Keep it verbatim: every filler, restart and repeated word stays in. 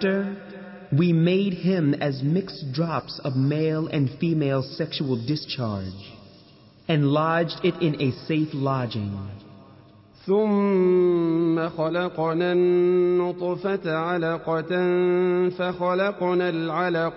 Thereafter, we made him as mixed drops of male and female sexual discharge, and lodged it in a safe lodging. ثم خلقنا النطفة علقة فخلقنا العلقة